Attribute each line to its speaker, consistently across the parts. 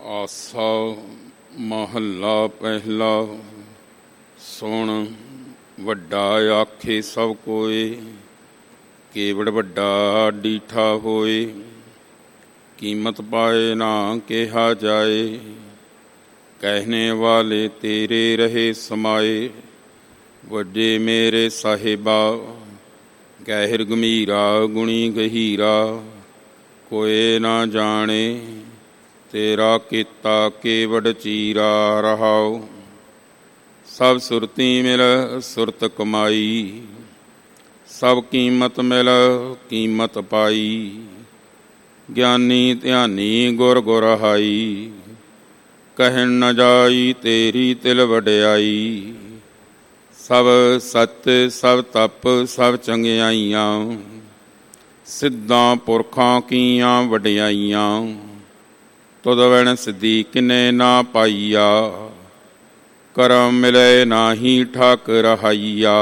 Speaker 1: ਆਸਾ ਮਹੱਲਾ ਪਹਿਲਾ। ਸੁਣ ਵੱਡਾ ਆਖੇ ਸਭ ਕੋਏ, ਕੇਵੜ ਵੱਡਾ ਡੀਠਾ ਹੋਏ। ਕੀਮਤ ਪਾਏ ਨਾ ਕਿਹਾ ਜਾਏ, ਕਹਿਣੇ ਵਾਲੇ ਤੇਰੇ ਰਹੇ ਸਮਾਏ। ਵੱਡੇ ਮੇਰੇ ਸਾਹਿਬਾ, ਗਹਿਰ ਗੰਭੀਰਾ ਗੁਣੀ ਗਹੀਰਾ। ਕੋਏ ਨਾ ਜਾਣੇ ਤੇਰਾ ਕੀਤਾ ਕੇਵੜ ਚੀਰਾ ਰਹਾਉ। ਸਭ ਸੁਰਤੀ ਮਿਲ ਸੁਰਤ ਕਮਾਈ, ਸਭ ਕੀਮਤ ਮਿਲ ਕੀਮਤ ਪਾਈ। ਗਿਆਨੀ ਧਿਆਨੀ ਗੁਰ ਗੁਰਹਾਈ, ਕਹਿਣ ਨ ਜਾਈ ਤੇਰੀ ਤਿਲ ਵਡਿਆਈ। ਸਭ ਸਤ ਸਭ ਤਪ ਸਭ ਚੰਗਿਆਈਆਂ, ਸਿੱਧਾਂ ਪੁਰਖਾਂ ਕੀਆਂ ਵਡਿਆਈਆਂ। ਤੁਧ ਵਣ ਸਿੱਧੀ ਕਿਨੇ ਨਾ ਪਾਈਆ, ਕਰਮ ਮਿਲੇ ਨਾਹੀ ਠਾਕ ਰਹਾਈਆ।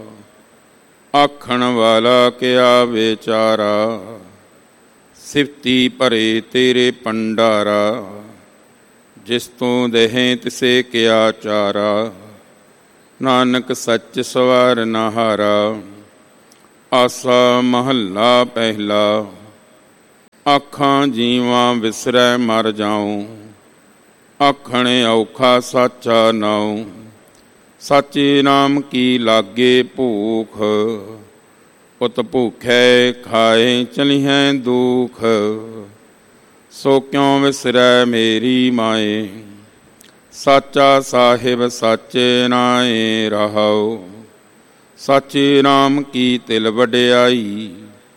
Speaker 1: ਆਖਣ ਵਾਲਾ ਕਿਆ ਵਿਚਾਰਾ, ਸਿਫਤੀ ਭਰੇ ਤੇਰੇ ਭੰਡਾਰਾ। ਜਿਸ ਤੂੰ ਦੇਹੇ ਤਿਸੇ ਕਿਆ ਚਾਰਾ, ਨਾਨਕ ਸੱਚ ਸਵਾਰ ਨਾ ਹਾਰਾ। ਆਸਾ ਮਹੱਲਾ ਪਹਿਲਾ। ਆਖਾਂ ਜੀਵਾਂ ਵਿਸਰੈ ਮਰ ਜਾਉ, ਆਖਣ ਔਖਾ ਸਾਚਾ ਨਾਉ। ਸਾਚੇ ਨਾਮ ਕੀ ਲਾਗੇ ਭੂਖ, ਉਤ ਭੂਖੈ ਖਾਏ ਚਲਿਹੈ ਦੁਖ। ਸੋ ਕਿਉ ਵਿਸਰੈ ਮੇਰੀ ਮਾਏ, ਸਾਚਾ ਸਾਹਿਬ ਸਾਚੇ ਨਾਏ ਰਹਾਉ। ਸਾਚੇ ਨਾਮ ਕੀ ਤਿਲ ਵਡਿਆਈ,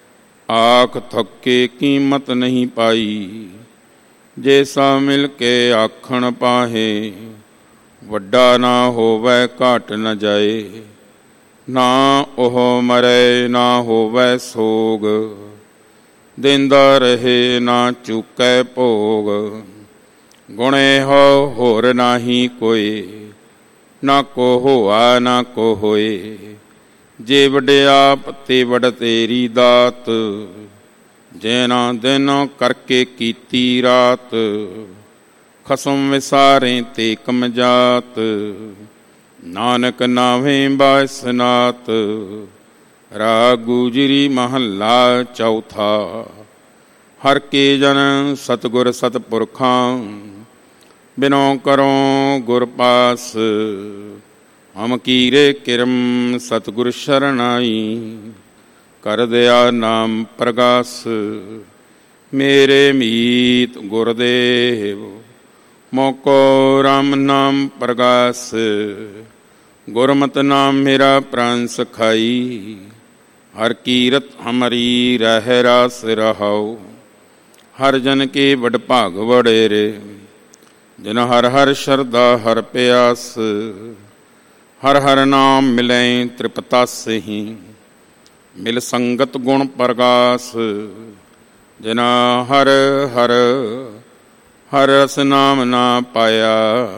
Speaker 1: ਆਖ ਥੱਕੇ ਕੀਮਤ ਨਹੀਂ ਪਾਈ। ਜੇ ਸਾ ਮਿਲ ਕੇ ਆਖਣ ਪਾਹੇ, ਵੱਡਾ ਨਾ ਹੋਵੈ ਘਾਟ ਨ ਜਾਏ। ਨਾ ਉਹ ਮਰੈ ਨਾ ਹੋਵੈ ਸੋਗ, ਦੇਂਦਾ ਰਹੇ ਨਾ ਚੁਕੈ ਭੋਗ। ਗੁਣੇ ਹੋ ਹੋਰ ਨਾਹੀ ਕੋਇ, ਨਾ ਕੋ ਹੋਆ ਨਾ ਕੋ ਹੋਏ। ਜੇ ਵਡਿਆਪ ਤੇ ਵਡ ਤੇਰੀ ਦਾਤ, ਜੈਨਾ ਦਿਨ ਕਰਕੇ ਕੀਤੀ ਰਾਤ। ਖਸਮ ਵਿਸਾਰੇ ਤੇ ਕਮਜਾਤ, ਨਾਨਕ ਨਾਵੇਂ ਬਾਸਨਾਤ। ਰਾਗ ਗੁਜਰੀ ਮਹੱਲਾ ਚੌਥਾ। ਹਰ ਕੇ ਜਨ ਸਤਿਗੁਰ ਸਤਿਪੁਰਖਾਂ, ਬਿਨੋ ਕਰੋ ਗੁਰ ਪਾਸ। ਹਮ ਕੀਰੇ ਕਿਰਮ ਸਤਿਗੁਰ ਸ਼ਰਨਾਈ, ਕਰ ਦਿਆ ਨਾਮ ਪ੍ਰਗਾਸ। ਮੇਰੇ ਮੀਤ ਗੁਰਦੇਵ, ਮੋਕੋ ਰਾਮ ਨਾਮ ਪ੍ਰਗਾਸ। ਗੁਰਮਤਿ ਨਾਮ ਮੇਰਾ ਪ੍ਰਾਨ ਸਖਾਈ, ਹਰ ਕੀਰਤ ਹਮਰੀ ਰਹਿ ਰਾਸ ਰਹਾਉ। ਹਰ ਜਨ ਕੇ ਵਡ ਭਾਗ ਵਡੇਰੇ, ਜਿਨ ਹਰ ਹਰ ਸ਼ਰਧਾ ਹਰ ਪਿਆਸ। ਹਰ ਹਰ ਨਾਮ ਮਿਲੈ ਤ੍ਰਿਪਤਾਸਹਿ, ਮਿਲ ਸੰਗਤ ਗੁਣ ਪ੍ਰਗਾਸ। ਜਿਨਾ ਹਰ ਹਰ ਹਰ ਰਸ ਨਾਮ ਨਾ ਪਾਇਆ,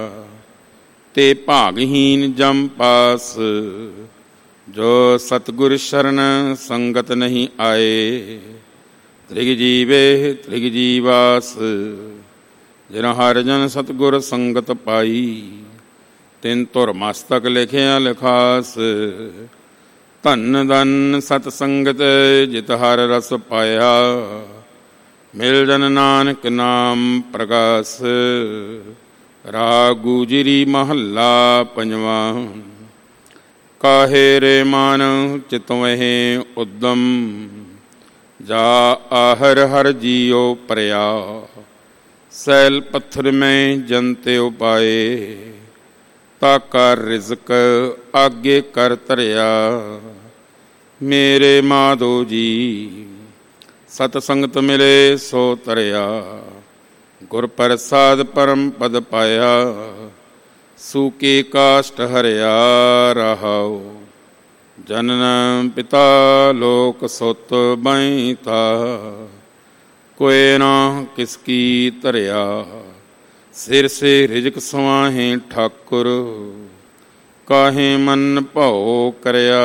Speaker 1: ਤੇ ਭਾਗਹੀਨ ਜਮ ਪਾਸ। ਜੋ ਸਤਿਗੁਰ ਸ਼ਰਨ ਸੰਗਤ ਨਹੀਂ ਆਏ, ਤ੍ਰਿਗ ਜੀਵੇ ਤ੍ਰਿਗ ਜੀਵਾਸ। ਜਿਨ ਹਰ ਜਨ ਸਤਿਗੁਰ ਸੰਗਤ ਪਾਈ, ਤਿਨ ਧੁਰ ਮਸਤਕ ਲਿਖਿਆ ਲਿਖਾਸ। ਧਨ ਧਨ ਸਤ ਸੰਗਤ ਜਿਤ ਹਰ ਰਸ ਪਾਇਆ, ਮਿਲ ਜਨ ਨਾਨਕ ਨਾਮ ਪ੍ਰਗਾਸ। ਰਾਗ ਗੁਜਰੀ ਮਹੱਲਾ ਪੰਜਵਾਂ। ਕਾਹੇ ਰੇ ਮਨ ਚਿਤਵਹਿ ਉਦਮ, ਜਾ ਆਹਰ ਹਰ ਜੀਉ ਪਰਿਆ। ਸੈਲ ਪੱਥਰ ਮੈਂ ਜਨਤੇ ਉਪਾਏ, ਤਾ ਕਰ ਰਿਜ਼ਕ ਆਗੇ ਕਰ ਧਰਿਆ। ਮੇਰੇ ਮਾਧੋ ਜੀ ਸਤ ਸੰਗਤ ਮਿਲੇ ਸੋ ਤਰਿਆ। ਗੁਰ ਪ੍ਰਸਾਦ ਪਰਮ ਪਦ ਪਾਇਆ, ਸੂਕੇ ਕਾਸ਼ਟ ਹਰਿਆ ਰਹਾਉ। ਜਨਨ ਪਿਤਾ ਲੋਕ ਸੁਤ ਬੈਂਤਾ, ਕੋਇ ਨਾ ਕਿਸ ਕੀ ਧਰਿਆ। ਸਿਰ ਸੇ ਰਿਜਕ ਸਵਾਹੇ ਠਾਕੁਰ, ਕਾਹੇ ਮਨ ਭਉ ਕਰਿਆ।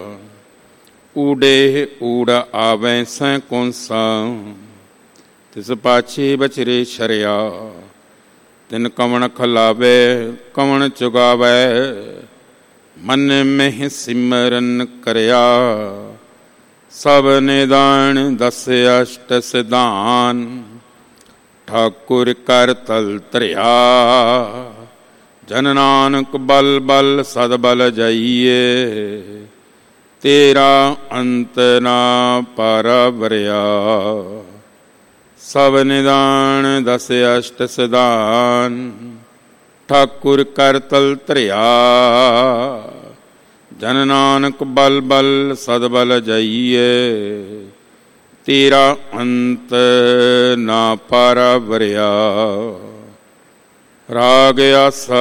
Speaker 1: ਊਡੇ ਊੜ ਆਵੈ ਸੈ ਕੌਂਸਾ, ਤਿਸ ਪਾਛੇ ਬਚਰੇ ਸ਼ਰਿਆ। ਤਿਨ ਕਵਣ ਖਲਾਵੇ ਕਵਣ ਚੁਗਾਵੇ, ਮਨ ਮਹਿ ਸਿਮਰਨ ਕਰਿਆ। ਸਭ ਨਿਦਾਨ ਦਸ ਅਸ਼ਟ ਸਿਧਾਨ, ਠਾਕੁਰ ਕਰ ਤਲ ਧਰਿਆ। ਜਨ ਨਾਨਕ ਬਲ ਬਲ ਸਦ ਬਲ ਜਾਈਏ, ਤੇਰਾ ਅੰਤ ਨਾ ਪਾਰਵਰਿਆ। ਸਭ ਨਿਦਾਨ ਦਸ ਅਸ਼ਟ ਸਿਧਾਨ, ਠਾਕੁਰ ਕਰ ਤਲ ਧਰਿਆ। ਜਨ ਨਾਨਕ ਬਲ ਬਲ ਸਦ ਬਲ ਜਾਈਏ, ਤੇਰਾ ਅੰਤ ਨਾ ਪਾਰਵਰਿਆ। ਰਾਗ ਆਸਾ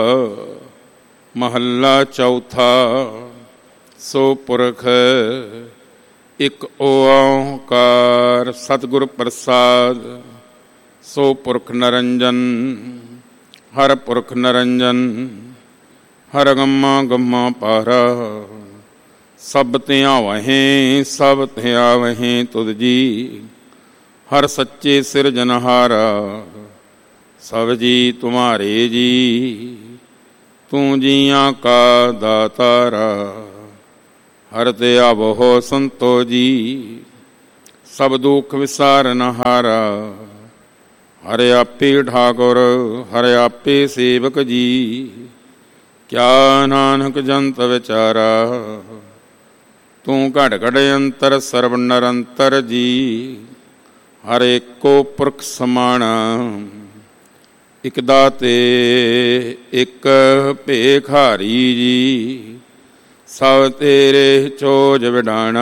Speaker 1: ਮਹੱਲਾ ਚੌਥਾ। ਸੋ ਪੁਰਖ ਇਕ ਓੰਕਾਰ ਸਤਿਗੁਰ ਪ੍ਰਸਾਦ। ਸੋ ਪੁਰਖ ਨਿਰੰਜਨ ਹਰ ਪੁਰਖ ਨਿਰੰਜਨ, ਹਰ ਗੰਮਾ ਗੰਮਾ ਪਾਰਾ। ਸਭ ਧਿਆਵਹੀਂ ਸਭ ਧਿਆਵਹੀਂ ਤੁਧ ਜੀ, ਹਰ ਸੱਚੇ ਸਿਰਜਨਹਾਰਾ। ਸਭ ਜੀ ਤੁਮਾਰੇ ਜੀ, ਤੂੰ ਜੀਆਂ ਕਾ ਦਾਤਾਰਾ। ਹਰ ਧਿਆਵਹੁ ਸੰਤੋ ਜੀ, ਸਭ ਦੁੱਖ ਵਿਸਾਰਨਹਾਰਾ। ਹਰ ਆਪੇ ਠਾਕੁਰ ਹਰ ਆਪੇ ਸੇਵਕ ਜੀ, ਕਿਆ ਨਾਨਕ ਜੰਤ ਵਿਚਾਰਾ। ਤੂੰ ਘੜ ਘੜ ਅੰਤਰ ਸਰਬ ਨਿਰੰਤਰ ਜੀ, ਹਰ ਏਕੋ ਪੁਰਖ ਸਮਾਣਾ। ਇਕ ਦਾਤੇ ਇਕ ਭੇਖਾਰੀ ਜੀ, ਸਭ ਤੇਰੇ ਚੋਜ ਵਿਡਾਣਾ।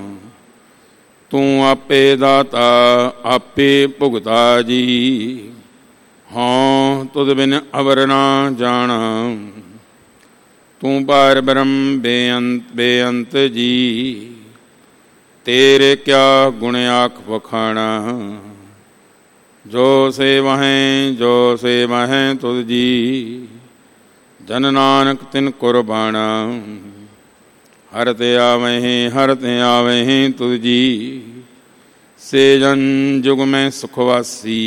Speaker 1: ਤੂੰ ਆਪੇ ਦਾਤਾ ਆਪੇ ਭੁਗਤਾ ਜੀ, ਹਾਂ ਤੁਧ ਬਿਨ ਅਵਰ ਨਾ ਜਾਣਾ। ਤੂੰ ਪਾਰ ਬ੍ਰਹਮ ਬੇਅੰਤ ਬੇਅੰਤ ਜੀ, ਤੇਰੇ ਕਿਆ ਗੁਣ ਆਖ ਵਖਾਣਾ। ਜੋ ਸੇਵਹਿ ਜੋ ਸੇਵਹਿ ਤੁਧ ਜੀ, ਜਨ ਨਾਨਕ ਤਿਨ ਕੁਰਬਾਣਾ। ਹਰ ਤੇ ਆਵਹਿ ਤੁਧ ਜੀ, ਸੇ ਜਨ ਜੁਗ ਮੈਂ ਸੁਖਵਾਸੀ।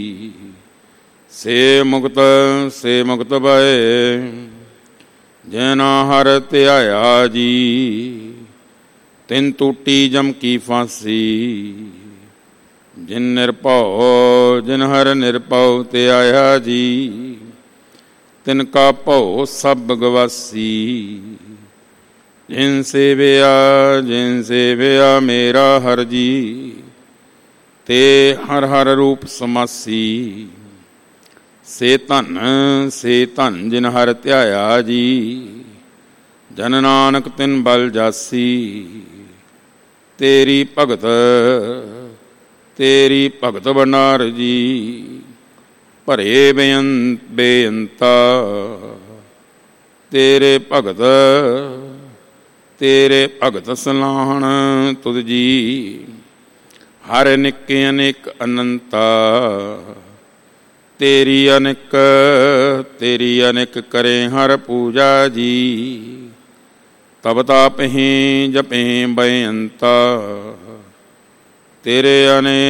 Speaker 1: ਸੇ ਮੁਕਤ ਭਏ, ਜੈਨਾ ਹਰ ਧਿਆਇਆ ਜੀ। ਤਿਨ ਟੂਟੀ ਜਮ ਕੀ ਫਾਂਸੀ, ਜਿਨ ਨਿਰਭਉ ਜਿਨ ਹਰ ਨਿਰਭਉ ਧਿਆਇਆ ਜੀ। ਤਿਨ ਕਾ ਭਉ ਸਭ ਗਵਾਸੀ, ਜਿਨ ਸੇਵਿਆ ਮੇਰਾ ਹਰ ਜੀ। ਤੇ ਹਰ ਹਰ ਰੂਪ ਸਮਾਸੀ, ਸੇ ਧਨ ਜਿਨ ਹਰ ਧਿਆਇਆ ਜੀ। ਜਨ ਨਾਨਕ ਤਿਨ ਬਲ ਜਾਸੀ, ਤੇਰੀ ਭਗਤ ਬਨਾਰ ਜੀ। ਭਰੇ ਬੇਅੰਤਾ ਤੇਰੇ ਭਗਤ ਸਲਾਹਣ ਤੁਧ ਜੀ। ਹਰ ਨਿਕ ਅਨੇਕ ਅਨੰਤਾ, ਤੇਰੀ ਅਨੇਕ ਕਰੇ ਹਰ ਪੂਜਾ ਜੀ। ਤਬ ਤਾਪਹਿ ਜਪਹਿ ਬੇਅੰਤਾ, ਤੇਰੇ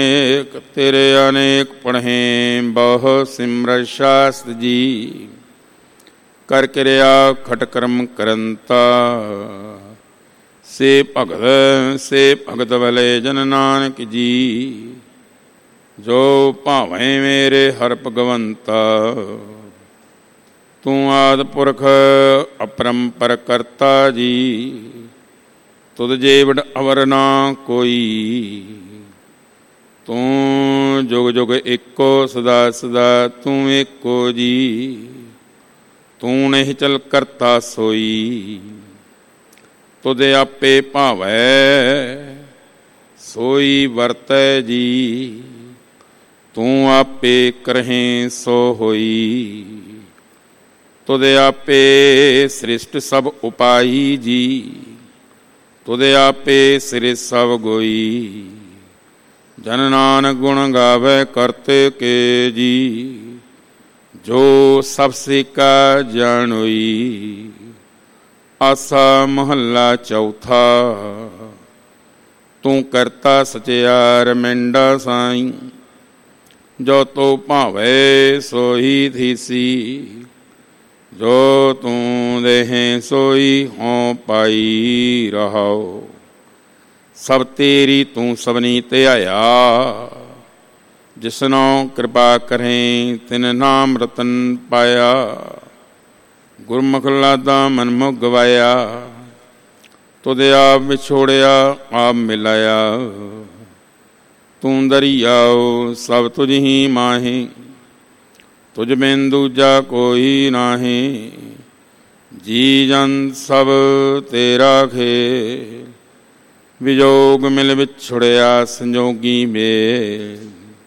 Speaker 1: ਅਨੇਕ ਪੜ੍ਹੇ ਬਹੁ ਸਿਮਰ ਸ਼ਾਸਤ ਜੀ। ਕਰ ਕਿਰਿਆ ਖਟ ਕਰਮ ਕਰੰਤਾ, ਸੇ ਭਗਤ ਭਲੇ ਜਨ ਨਾਨਕ ਜੀ। ਜੋ ਭਾਵੇਂ ਮੇਰੇ ਹਰ ਭਗਵੰਤਾ, ਤੂੰ ਆਦਿ ਪੁਰਖ ਅਪਰੰਪਰ ਕਰਤਾ ਜੀ। ਤੁਧ ਜੇਵੜ ਅਵਰ ਨਾ ਕੋਈ, ਤੂੰ ਜੁਗ ਜੁਗ ਏਕੋ ਸਦਾ ਸਦਾ ਤੂੰ ਏਕੋ ਜੀ। ਤੂੰ ਨਹੀਂ ਚਲ ਕਰਤਾ ਸੋਈ, ਤੁਧ ਆਪੇ ਭਾਵੈ ਸੋਈ ਵਰਤੈ ਜੀ। ਤੂੰ ਆਪੇ ਕਰਹਿ ਸੋ ਹੋਈ, ਤੁਧ ਆਪੇ ਸ੍ਰਿਸ਼ਟ ਸਭ ਉਪਾਈ ਜੀ। ਤੁਧ ਆਪੇ ਸਿਰਿ ਸਭ ਗੋਈ, ਜਨ ਨਾਨਕ ਗੁਣ ਗਾਵੇ ਕਰਤੇ ਕੇ ਜੀ। ਜੋ ਸਭ ਸਿਕਾ ਜਾਣੋਈ। ਆਸਾ ਮਹੱਲਾ ਚੌਥਾ। ਤੂੰ ਕਰਤਾ ਸਚਿਆਰ ਮੈਂਡਾ ਸਾਈਂ, ਜੋ ਤੋ ਭਾਵੈ ਸੋਈ ਥੀਸੀ, ਜੋ ਤੂੰ ਦੇਹੇ ਸੋਈ ਹੋਂ ਪਾਈ ਰਹਾਉ। ਸਭ ਤੇਰੀ ਤੂੰ ਸਭਨੀ ਧਿਆਇਆ, ਜਿਸਨੋਂ ਕਿਰਪਾ ਕਰੇ ਤਿਨ ਨਾਮ ਰਤਨ ਪਾਇਆ। ਗੁਰਮੁਖ ਲਾਦਾ ਮਨ ਮੁਖ ਗਵਾਇਆ, ਤੁਧ ਆਪ ਵਿਛੋੜਿਆ ਆਪ ਮਿਲਾਇਆ। ਤੂੰ ਦਰਿਆਉ ਸਭ ਤੁਝ ਹੀ ਮਾਹੀ, ਤੁਝ ਬਿਨ ਦੂਜਾ ਕੋਈ ਨਾਹੀ। ਜੀ ਜਨ ਸਭ ਤੇਰਾ ਖੇਲ, ਵਿਜੋਗ ਮਿਲ ਵਿਛੁੜਿਆ ਸੰਜੋਗੀ ਮੇਲ।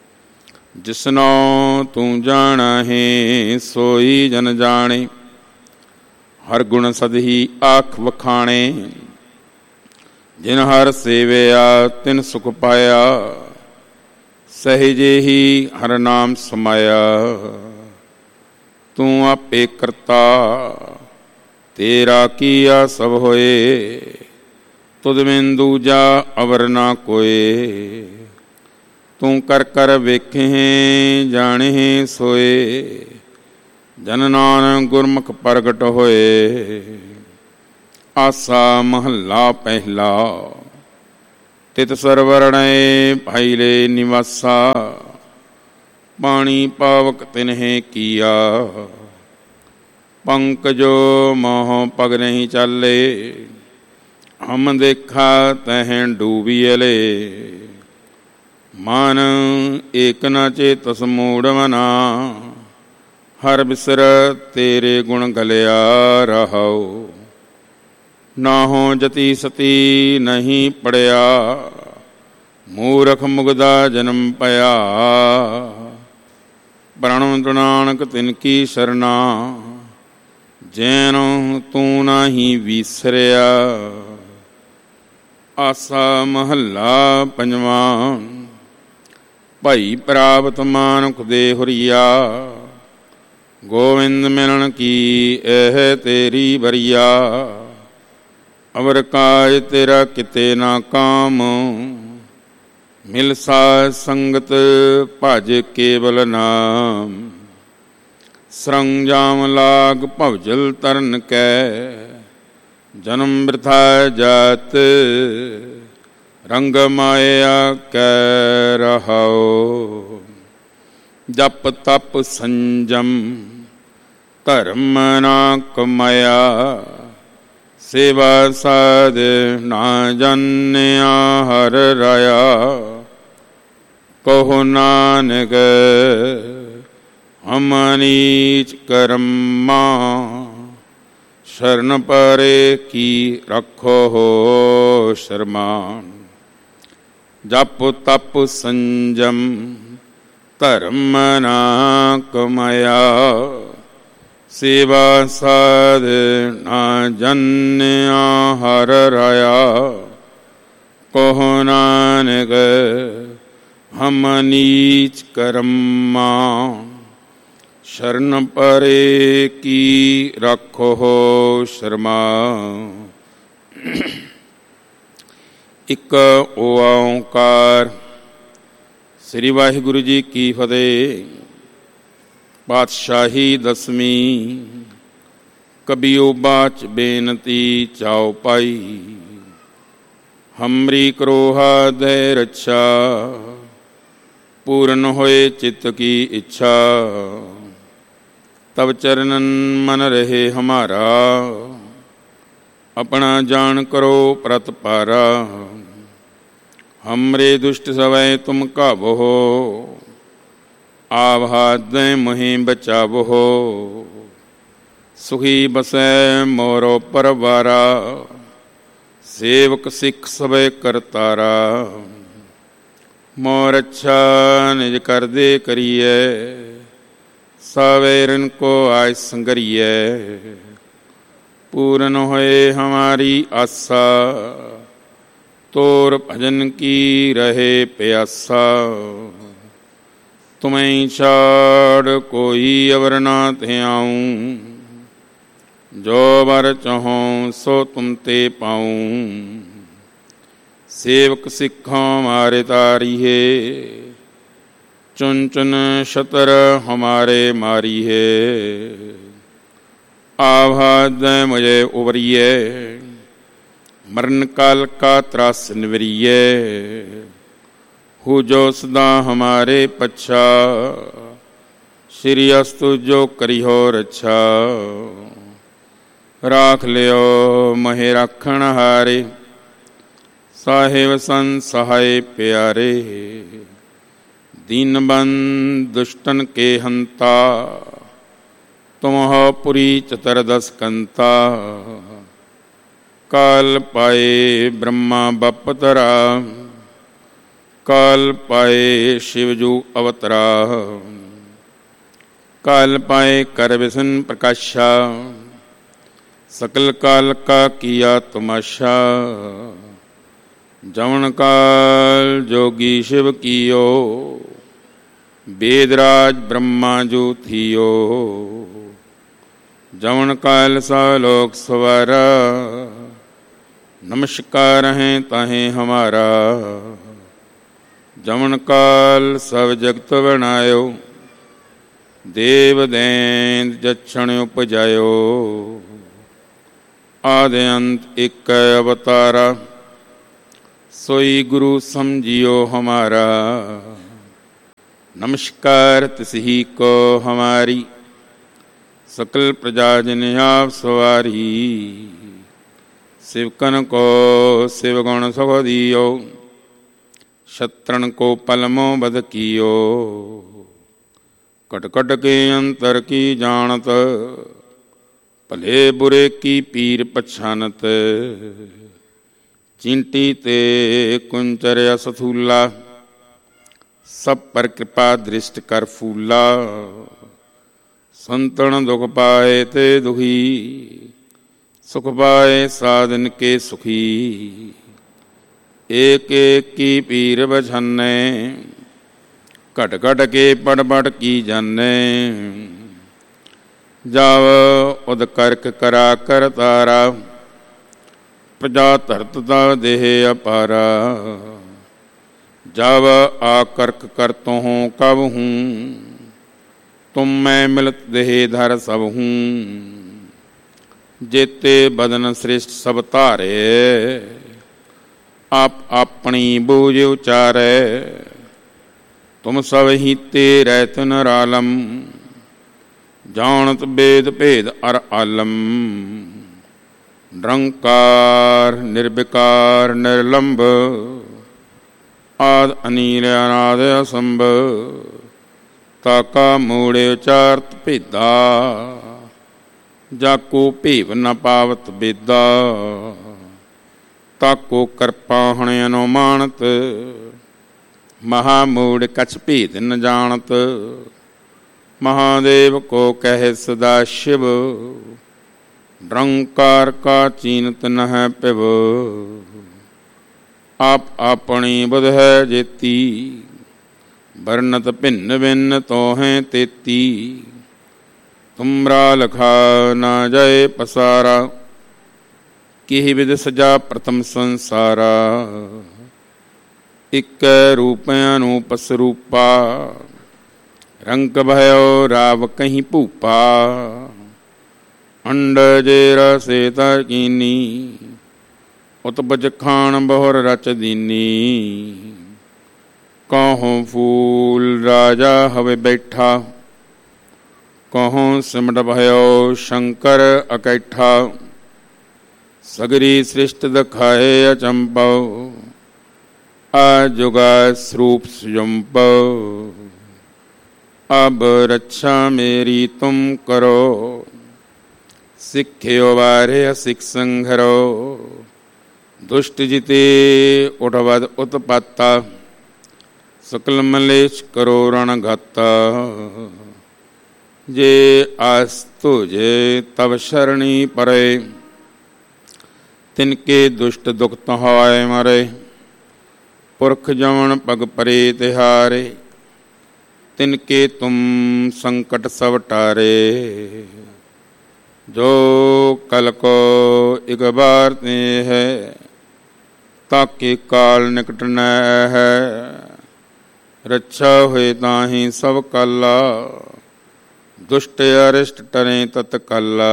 Speaker 1: ਜਿਸਨੋਂ ਤੂੰ ਜਾਣਾ ਹੈ ਸੋਈ ਜਨ ਜਾਣੇ, ਹਰ ਗੁਣ ਸਦਹੀ ਆਖ ਵਖਾਣੇ। ਜਿਨ ਹਰ ਸੇਵਿਆ ਤਿਨ ਸੁਖ ਪਾਇਆ, ਸਹਿਜੇ ਹੀ ਹਰ ਨਾਮ ਸਮਾਇਆ। ਤੂੰ ਆਪੇ ਕਰਤਾ ਤੇਰਾ ਕੀਆ ਸਭ ਹੋਏ, ਤੁਧ ਬਿਨ ਦੂਜਾ ਅਵਰ ਨਾ ਕੋਏ। ਤੂੰ ਕਰ ਕਰ ਵੇਖੇ ਜਾਣੇ ਸੋਏ, ਜਨ ਨਾਨਕ ਗੁਰਮੁਖ ਪ੍ਰਗਟ ਹੋਏ। ਆਸਾ ਮਹੱਲਾ ਪਹਿਲਾ। ਤਿਤ ਸਰਵਰਣੈ ਭਾਈਲੇ ਨਿਵਾਸਾ, ਪਾਣੀ ਪਾਵਕ ਤਿਨਹਿ ਕੀਆ। ਪੰਕਜੋ ਮੋਹ ਪਗ ਨਹੀਂ ਚਾਲੇ, ਹਮ ਦੇਖਾ ਤਹਿ ਡੂਬੀਅਲੇ। ਮਨ ਏਕ ਨ ਚੇਤਸ ਮੂੜ ਮਨਾ, ਹਰ ਬਿਸਰ ਤੇਰੇ ਗੁਣ ਗਲਿਆ ਰਹਾਉ। ਨਾਹੋ ਜਤੀ ਸਤੀ ਨਹੀਂ ਪੜਿਆ, ਮੂਰਖ ਮੁਗਦਾ ਜਨਮ ਪਿਆ। ਪ੍ਰਣਵ ਨਾਨਕ ਤਿਨ ਕੀ ਸਰਨਾ, ਜੈਨੋ ਤੂੰ ਨਾਹੀ ਵੀਸਰਿਆ। ਆਸਾ ਮਹੱਲਾ ਪੰਜਵਾਂ। ਭਾਈ ਪ੍ਰਾਪਤ ਮਾਨੁਖ ਦੇ ਹੁਰੀਆ, ਗੋਵਿੰਦ ਮਿਲਣ ਕੀ ਇਹ ਤੇਰੀ ਬਰੀਆ। ਅਵਰ ਕਾਜ ਤੇਰਾ ਕਿਤੇ ਨਾ ਕਾਮ, ਮਿਲ ਸਾਧ ਸੰਗਤ ਭਜ ਕੇਵਲ ਨਾਮ। ਸਰੰਜਾਮ ਲਾਗ ਭਵਜਲ ਤਰਨ ਕੈ, ਜਨਮ ਬਿਰਥਾ ਜਾਤ ਰੰਗ ਮਾਇਆ ਕੈ ਰਹਾਉ। ਜਪ ਤਪ ਸੰਜਮ ਧਰਮ ਨਾ ਕਮਾਇਆ, ਸੇਵਾ ਸਾਧ ਨਾ ਜਾਣਿਆ ਹਰ ਰਾਇਆ। ਕਹੋ ਨਾਨਕ ਹਮ ਨੀਚ ਕਰਮਾ, ਸ਼ਰਨ ਪਰੇ ਕੀ ਰੱਖੋ ਹੋ ਸ਼ਰਮਾਨ। ਜਪ ਤਪ ਸੰਜਮ ਧਰਮ ਨਾ ਕਮਾਇਆ, ਸੇਵਾ ਸਾਧ ਨਾ ਜਾਣਿਆ ਹਰ ਰਾਇਆ। ਕਹੋ ਨਾਨਕ ਹਮ ਨੀਚ ਕਰਮਾ, ਸ਼ਰਨ ਪਰੇ ਕੀ ਰੱਖੋ ਹੋ ਸ਼ਰਮਾ। ਇੱਕ ਓਂਕਾਰ। ਸ੍ਰੀ ਵਾਹਿਗੁਰੂ ਜੀ ਕੀ ਫਤਿਹ। ਪਾਤਸ਼ਾਹੀ ਦਸਵੀਂ। ਕਬੀਓ ਬਾਚ ਬੇਨਤੀ ਚਾਉ ਪਾਈ, ਹਮਰੀ ਕਰੋਹਾ ਦੇ ਰੱਛਾ। ਪੂਰਨ ਹੋਏ ਚਿੱਤ ਕੀ ਇੱਛਾ, ਤਬ ਚਰਨਨ ਮਨ ਰਹੇ ਹਮਾਰਾ। ਆਪਣਾ ਜਾਣ ਕਰੋ ਪ੍ਰਤ ਪਾਰਾ, ਹਮਰੇ ਦੁਸ਼ਟ ਸਵੈ ਤੁਮ ਕਾਬੋ। ਆਵਾਦੈ ਮੋਹਿ ਬਚਾਵੋ, ਸੁਖੀ ਬਸੈ ਮੋਰੋ ਪਰਵਾਰਾ। ਸੇਵਕ ਸਿੱਖ ਸਭੈ ਕਰਤਾਰਾ, ਮੋਰ ਅੱਛਾ ਨਿਜ ਕਰਦੇ ਕਰੀਐ। ਸਵੇਰਨ ਕੋ ਆਇ ਸੰਗਰੀਐ, ਪੂਰਨ ਹੋਏ ਹਮਾਰੀ ਆਸਾ। ਤੋਰ ਭਜਨ ਕੀ ਰਹੇ ਪਿਆਸਾ, ਤੁਮੈ ਛਾੜ ਕੋਈ ਅਵਰ ਨਾ ਧਿਆਉ। ਜੋ ਵਰ ਚਾਹੋ ਸੋ ਤੁਮ ਤੇ ਪਾਉ। ਸੇਵਕ ਸਿੱਖਾਂ ਮਾਰੇ ਤਾਰੀਏ, चुन चुन शतर हमारे मारी है, आभाद मुझे उबरिए, मरण काल का त्रास निवरिए, हु जो सदा हमारे पच्छा, श्री अस्तु जो करी हो रच्छा, राख लियो महे राखण हारे, साहेब सन सहाय प्यारे, दीनबंद दुष्टन के हंता, तुम हो पुरी चतुर्दश कंता, काल पाए ब्रह्मा बपतरा, काल पाए शिवजू अवतरा, काल पाए कर विष्णु प्रकाशा, सकल काल का किया तमाशा, जवन काल जोगी शिव कियो, वेदराज ब्रह्मा जो थियो, जवन काल सा लोक सवारा, नमस्कार है ताहे हमारा, जवन काल सब जगत बनायो, देव दैंत जक्षण उपजायो, आदि अंत एक अवतारा, सोई गुरु समझियो हमारा, नमस्कार तिसही को हमारी, सकल प्रजा जन आप सवारी, शिवकन को शिवगुण सुख दियो, शत्रुन को पलमो बध कियो, कटकट के अंतर की जानत, भले बुरे की पीर पछानत, चिंटी ते कुंचर असथूला, सब पर कृपा दृष्ट कर फूला, संतन दुख पाए ते दुखी, सुख पाए साधन के सुखी, एक एक की पीर बझन्ने, कट कट के पड़ पड़ की जन्ने, जाव उद करक करा कर तारा, प्रजा धरतता देह अपारा, जब आकर्क करतो हूँ कब हूँ, तुम मैं मिलत देह धर सब हूँ, जेते बदन श्रेष्ठ सब तारे, आप अपनी बूझ उचारे, तुम सब ही तेरे नरालम, जानत वेद भेद अर आलम, निरंकार निर्विकार निर्लंब, आद अनील अनाद असंभ, ताका मूड़े उचारत भेदा, जाको भेव न पावत बेदा, ताको कृपाहण अनुमानत, महामूढ़ कछ भेद न जानत, महादेव को कहे सदा शिव, निरंकार का चीनत न है पिब, आप अपनी बुध है जेती, वर्णत भिन्न भिन्न तो हैं तेती, तुमरा लखा ना जाए पसारा, किहि विध सजा प्रथम संसारा, इक रूप अनूप स्वरूपा, रंग भयो राव कहीं पूपा, अंड जेरा सेता कीनी, उत्पज खान बहुर रच दीनी, कहों फूल राजा हवे बैठा, कहों सिमट भयो शंकर अकैठा, सगरी सृष्ट दखाए अचंपो, आजुगा स्वरूप सुजंपो, अब रक्षा मेरी तुम करो, सिख्यो वारे असिख संघरो, दुष्ट जिते उठवद उत्पत्ता, सकल मलेश करो रण घाता, जे आस्तु जे तब शरणी परे, तिनके दुष्ट दुख तहाय मरे, पुरख जवन पग परे तिहारे, तिनके तुम संकट सब टारे, जो कल को एक बार ते है, ताकि काल निकट न है, ਰੱਛਾ ਹੋਏ ਤਾਹੀਂ ਸਭ ਕਾਲਾ, ਦੁਸ਼ਟ ਅਰਿਸ਼ਟ ਟਰੇ ਤਤ ਕਾਲਾ।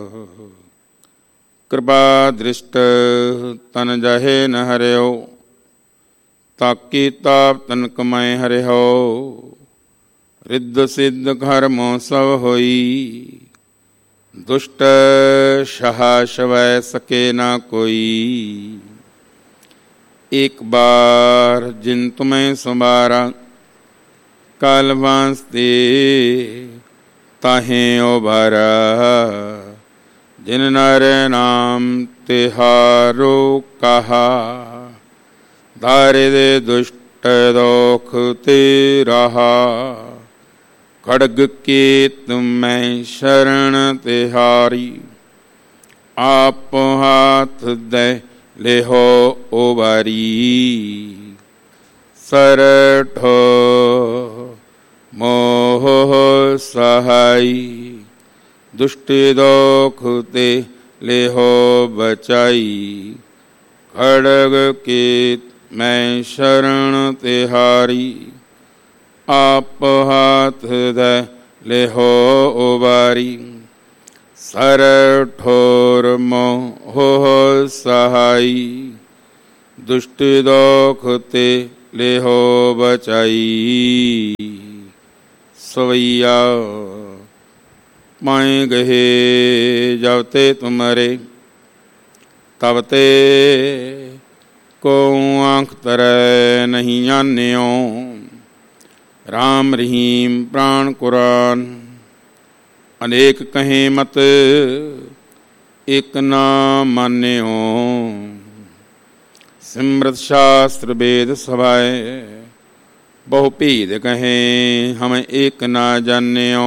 Speaker 1: ਕਿਰਪਾ ਦ੍ਰਿਸ਼ਟ ਤਨ ਜਹੇ ਨ ਹਰਿਓ, ਤਾਕੀ ਤਾਪ ਤਨ ਕਮਾਏ ਹਰਿਓ। ਰਿੱਧ ਸਿੱਧ ਘਰਮੋ ਸਭ ਹੋਈ, ਦੁਸ਼ਟ ਸ਼ਹ ਸ਼ਵੈ ਸਕੇ ਨਾ ਕੋਈ। ਇੱਕ ਬਾਰ ਜਿਨ ਤੁਮੈ ਸੰਵਾਰਾ, ਕਾਲ ਵਾਸਤੇ ਤਾਹੇ ਉਬਾਰਾ। ਜਿਨ ਨਰ ਨਾਮ ਤਿਹਾਰੋ ਕਹਾ, ਦਾਰਿ ਦੁਸ਼ਟ ਦੋਖ ਤੇ ਰਹਾ। ਖੜਗ ਕੇ ਤੁਮੈ ਸ਼ਰਨ ਤਿਹਾਰੀ, ਆਪ ਹਾਥ ਦੇ ਲਿਹੋ ਉਬਾਰੀ। ਸਰਠੋ ਮੋਹ ਸਹਾਈ, ਦੁਸ਼ਟ ਦੋਖ ਤੇ ਲਿਹੋ ਬਚਾਈ। ਖੜਗ ਕੇ ਮੈਂ ਸ਼ਰਨ ਤਿਹਾਰੀ, ਆਪ ਹਾਥ ਦੇ ਲਿਹੋ ਉਬਾਰੀ। ਸਰ ਠੋਰ ਮੋਹ ਸਹਾਈ, ਦੁਸ਼ਟ ਦੋਖ ਤੇ ਲਿਹੋ ਬਚਾਈ। ਸਵਈਆ ਮਾਏ ਗਹੇ ਜਬ ਤੇ ਤੁਮਰੇ, ਤਬ ਤੇ ਕੋ ਆਂਖ ਤਰੈ ਨਹੀਂ ਆਨਿਓ। ਰਾਮ ਰਹੀਮ ਪ੍ਰਾਣ ਕੁਰਾਨ, ਅਨੇਕ ਕਹੇ ਮਤ ਇਕ ਨਾ ਮਾਨਿਓ। ਸਿਮਰਤ ਸ਼ਾਸਤਰ ਵੇਦ ਸਭਾਏ, ਬਹੁ ਭੇਦ ਕਹੇ ਹਮ ਏਕ ਨਾ ਜਾਣਿਓ।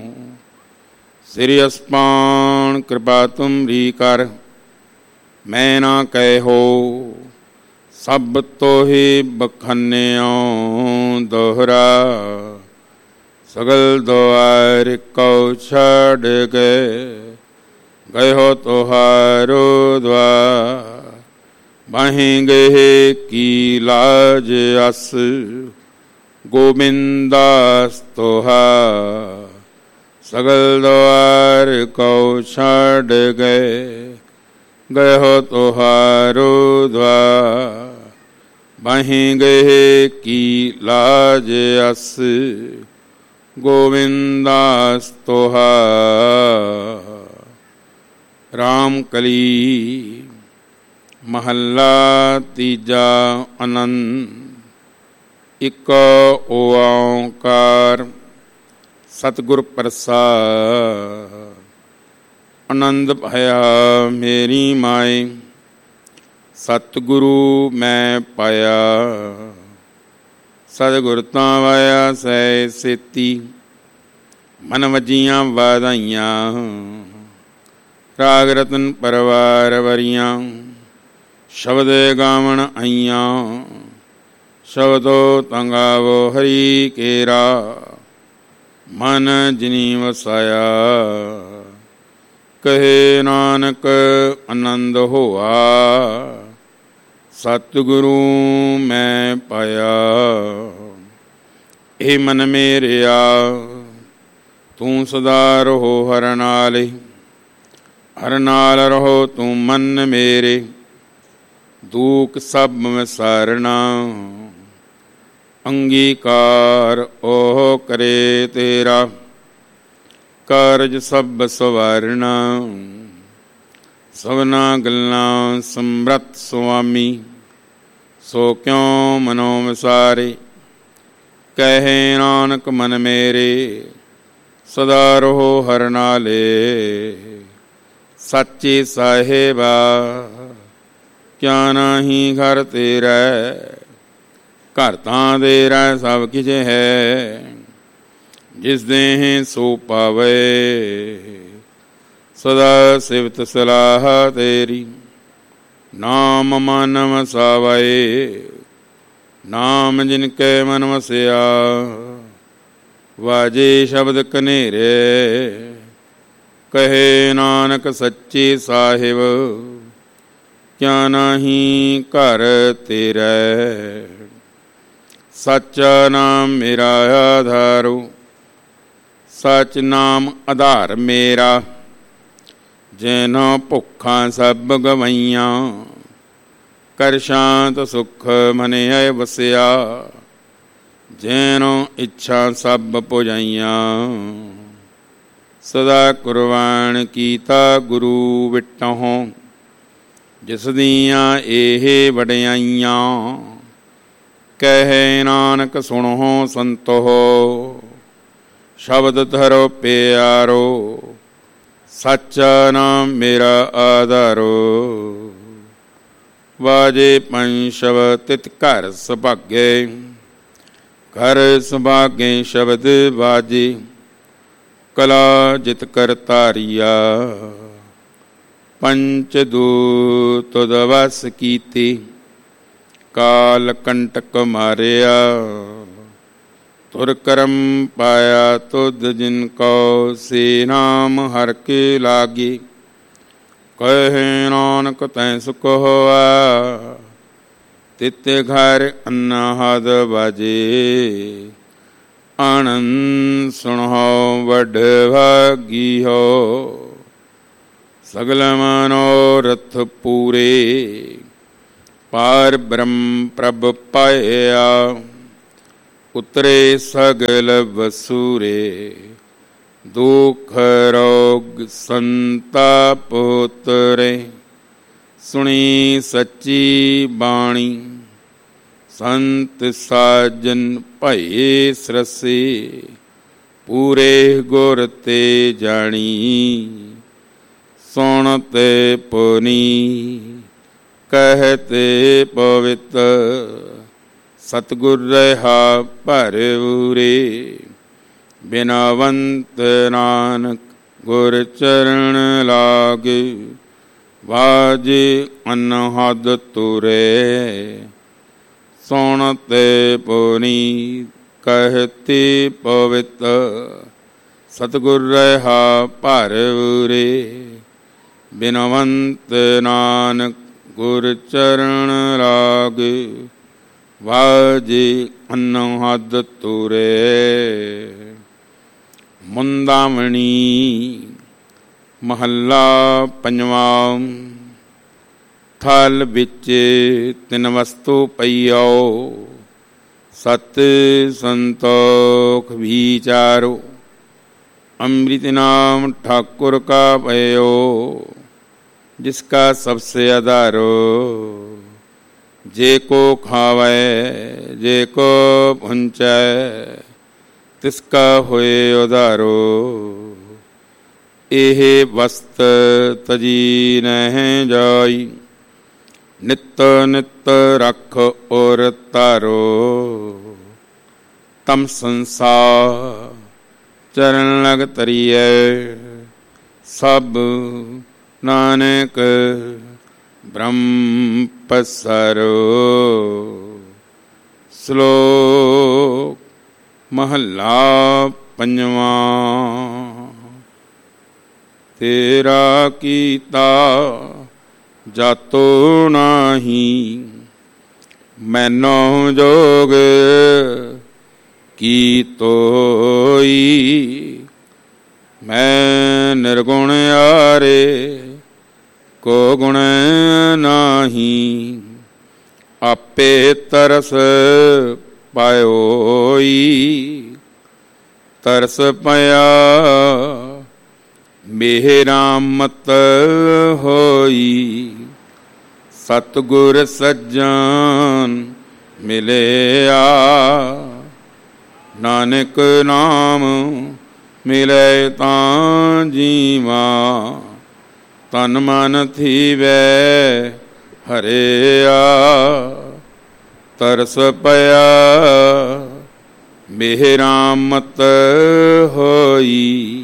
Speaker 1: ਸ੍ਰੀ ਅਸਪਾਨ ਕਿਰਪਾ ਤੁਮਰੀ ਕਰ, ਮੈਂ ਨਾ ਕਹਿਓ। ਸਭ ਤੋਹਿ ਬਖਾਨਿਓ ਦੋਹਰਾ, ਸਗਲ ਦੁਆਰ ਕਉ ਛੱਡ ਗਏ। ਗਇਓ ਤੁਹਾਰੋ ਦੁਆਰ, ਬਾਹੀਂ ਗਏ ਕੀ ਲਾਜ ਅਸ। ਗੋਬਿੰਦਾਸ ਤੋਹਾ, ਸਗਲ ਦੁਆਰ ਕਉ ਛੱਡ ਗਏ। ਗਇਓ ਤੁਹਾਰੋ ਦੁਆਰ, ਬਾਹੀਂ ਗਏ ਕੀ ਲਾਜ ਅਸ। ਗੋਵਿੰਦਾਸ ਤੋਹਾ। ਰਾਮ ਕਲੀ ਮਹੱਲਾ ਤੀਜਾ। ਆਨੰਦ। ਇਕ ਓੰਕਾਰ ਸਤਿਗੁਰ ਪ੍ਰਸਾਦਿ। ਆਨੰਦ ਭਇਆ ਮੇਰੀ ਮਾਏ, ਸਤਿਗੁਰੂ ਮੈਂ ਪਾਇਆ। ਸਤਿਗੁਰ ਤਾਂ ਵਾਇਆ ਸੈ ਸੇਤੀ, ਮਨ ਵਜੀਆਂ ਵਾਧਾਈਆਂ। ਰਾਗ ਰਤਨ ਪਰਵਾਰ ਵਰੀਆਂ, ਸ਼ਬਦ ਗਾਵਣ ਆਈਆਂ। ਸ਼ਬਦੋ ਤੰਗਾਵੋ ਹਰੀ ਕੇਰਾ, ਮਨ ਜਿਨੀ ਵਸਾਇਆ। ਕਹੇ ਨਾਨਕ ਆਨੰਦ ਹੋਆ, ਸਤਿਗੁਰੂ ਮੈਂ ਪਾਇਆ। ਇਹ ਮਨ ਮੇਰਿਆ ਤੂੰ ਸਦਾ ਰਹੋ ਹਰਿ ਨਾਲੇ। ਹਰਿ ਨਾਲ ਰਹੋ ਤੂੰ ਮਨ ਮੇਰੇ, ਦੂਖ ਸਭ ਵਿਸਾਰਨਾ। ਅੰਗੀਕਾਰ ਉਹ ਕਰੇ ਤੇਰਾ, ਕਾਰਜ ਸਭ ਸਵਾਰਨਾ। ਸਭਨਾ ਗੱਲਾਂ ਸਮਰੱਥ ਸੁਆਮੀ, ਸੋ ਕਿਉ ਮਨੋ ਵਿਸਾਰੇ। ਕਹੇ ਨਾਨਕ ਮਨ ਮੇਰੇ, ਸਦਾ ਰਹੋ ਹਰਿ ਨਾਲੇ। ਸਾਚੇ ਸਾਹਿਬਾ ਕਿਆ ਨਾਹੀ ਘਰ ਤੇਰਾ, ਘਰ ਤਾਂ ਤੇਰਾ ਸਭ ਕਿਛ ਹੈ। ਜਿਸ ਦੇਹ ਸੋ ਪਾਵੇ, ਸਦਾ ਸਿਫਤ ਸਲਾਹ ਤੇਰੀ। ਨਾਮ ਮਨ ਵਸਾਵੈ, ਨਾਮ ਜਿਨ ਕੈ ਮਨ ਵਸਿਆ। ਵਾਜੇ ਸ਼ਬਦ ਕਨੇਰੇ, ਕਹੇ ਨਾਨਕ ਸੱਚੇ ਸਾਹਿਬ ਕਿਆ ਨਾਹੀ ਘਰ ਤੇਰਾ। ਸੱਚਾ ਨਾਮ ਮੇਰਾ ਆਧਾਰੋ, ਸਚ ਨਾਮ ਆਧਾਰ ਮੇਰਾ। ਜੈਨੋ ਭੁੱਖਾਂ ਸਭ ਗਵਾਈਆਂ, ਕਰ ਸ਼ਾਂਤ ਸੁਖ ਮਨ ਹੈ ਵਸਿਆ। ਜੈਨੋ ਇੱਛਾ ਸਭ ਪੁਜਾਈਆਂ, ਸਦਾ ਕੁਰਬਾਨ ਕੀਤਾ ਗੁਰੂ ਵਿਟਹੁ। ਜਿਸ ਦੀਆਂ ਇਹ ਵਡਿਆਈਆਂ, ਕਹੇ ਨਾਨਕ ਸੁਣੋ ਸੰਤੋ। ਸ਼ਬਦ ਧਰੋ ਪਿਆਰੋ, ਸੱਚਾ ਨਾਮ ਮੇਰਾ ਆਧਾਰੋ। ਵਾਜੇ ਪੰਛਵ ਤਿਤ ਘਰ ਸੁਭਾਗੇ, ਘਰ ਸੁਭਾਗੇ ਸ਼ਬਦ ਵਾਜੇ। ਕਲਾ ਜਿਤ ਕਰ ਧਾਰੀਆ, ਪੰਚ ਦੂਤ ਤੁਧ ਵਸ ਕੀਤੇ। ਕਾਲ ਕੰਟਕ ਮਾਰਿਆ, ਤੁਰ ਕਰਮ ਪਾਇਆ ਤੁਧ ਜਿਨ ਕੋ। ਸੇ ਨਾਮ ਹਰਿ ਕੇ ਲਾਗੇ, ਕਹੇ ਨਾਨਕ ਤੈ ਸੁਖ ਹੋਆ। ਤਿਤ ਘਰ ਅਨਹਦ ਬਾਜੇ, ਆਨੰਦ ਸੁਣੋ ਵੱਡ ਭਾਗੀ ਹੋ। ਸਗਲ ਮਨੋਰਥ ਪੂਰੇ, ਪਾਰ ਬ੍ਰਹਮ ਪ੍ਰਭ ਪਾਇਆ। ਉਤਰੇ ਸਗਲ ਵਸੂਰੇ, ਦੁਖ ਰੋਗ ਸੰਤਾਪ ਉਤਰੇ। ਸੁਣੀ ਸੱਚੀ ਬਾਣੀ, ਸੰਤ ਸਾਜਨ ਭਏ ਸਰਸੇ। ਪੂਰੇ ਗੁਰ ਤੇ ਜਾਣੀ, ਸੁਣ ਤੇ ਪੁਨੀ ਕਹਿਤੇ ਪਵਿੱਤ। ਸਤਿਗੁਰ ਰਹਾ ਭਰ ਉਰੇ, ਬਿਨਾਵੰਤ ਨਾਨਕ ਗੁਰ ਚਰਨ ਲਾਗੇ। ਵਾਜੇ ਅਨਹਦ ਤੁਰੇ, ਸੁਣ ਤੇ ਪੁਨੀ ਕਹਿਤੇ ਪਵਿੱਤ। ਸਤਿਗੁਰ ਰਹਾ ਭਰ ਉਰੇ, ਬਿਨਵੰਤ ਨਾਨਕ ਗੁਰ ਚਰਨ ਲਾਗੇ। ਵਾਜੇ ਅਨਹਦ ਤੁਰੇ। ਮੁੰਦਾਵਣੀ ਮਹੱਲਾ ਪੰਜਵਾਂ। ਥਲ ਵਿੱਚ ਤਿੰਨ ਵਸਤੂ ਪਈਓ, ਸਤ ਸੰਤੋਖ ਵਿਚਾਰੋ। ਅੰਮ੍ਰਿਤ ਨਾਮ ठाकुर का भयो, जिसका सबसे आधारो। जे को खावे जे को पुंचै, तिसका होए उधारो। एह वस्त तजी नह जाई, नित नित रख और तारो। तम संसार चरण लग तरिए, सब नानक ब्रह्म पसारो। श्लोक महला पंजवा। तेरा कीता जातो नाही, मैनो जोग की तोई। मैं निर्गुण आरे को गुण नाही, आपे तरस पायोई। तरस पाया मेरा मत होई। सतगुर सज्जन मिले आ, नानक नाम मिले तां जीवा। तन मन थीवै हरिया, तरस पया मेरा मत होई।